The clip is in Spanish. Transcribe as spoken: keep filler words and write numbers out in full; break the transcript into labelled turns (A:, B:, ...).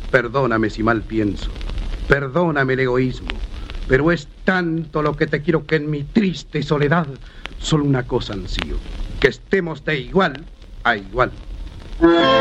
A: Perdóname si mal pienso, perdóname el egoísmo, pero es tanto lo que te quiero que en mi triste soledad solo una cosa ansío, que estemos de igual a igual.